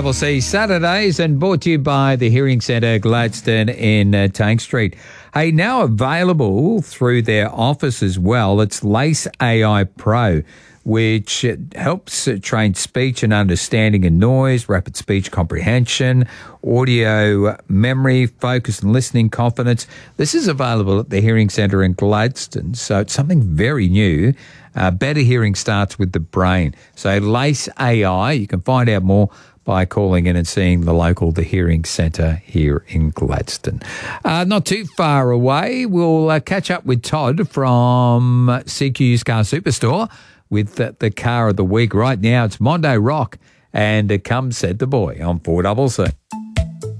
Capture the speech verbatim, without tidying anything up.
C C Saturdays, and brought to you by the Hearing Centre Gladstone in uh, Tank Street. Hey, now available through their office as well, it's Lace A I Pro, which helps train speech and understanding and noise, rapid speech comprehension, audio memory, focus and listening confidence. This is available at the Hearing Centre in Gladstone, so it's something very new. Uh, better hearing starts with the brain. So Lace A I, you can find out more by calling in and seeing the local The Hearing Centre here in Gladstone. Uh, not too far away, we'll uh, catch up with Todd from C Q Used Car Superstore with the, the car of the week. Right now, it's Mondo Rock and uh, Come Said the Boy on four C C.